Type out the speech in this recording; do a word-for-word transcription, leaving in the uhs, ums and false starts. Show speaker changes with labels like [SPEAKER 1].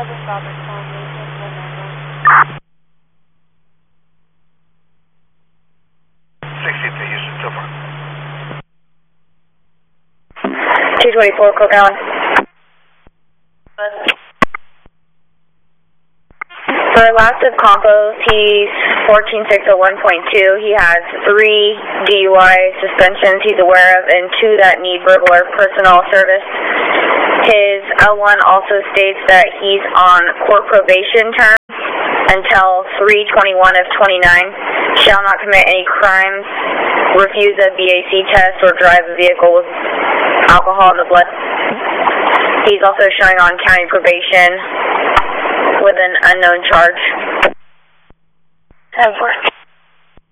[SPEAKER 1] Travis Roberts calling Lincoln, one nine one.
[SPEAKER 2] sixteen to Houston, so far.
[SPEAKER 3] two twenty-four, Cook Island. For last of compos, he's fourteen six oh one point two. He has three D U I suspensions he's aware of and two that need verbal or personal service. His L one also states that he's on court probation term until three twenty-one of twenty-nine, shall not commit any crimes, refuse a B A C test, or drive a vehicle with alcohol in the blood. He's also showing on county probation with an unknown charge.
[SPEAKER 1] ten four.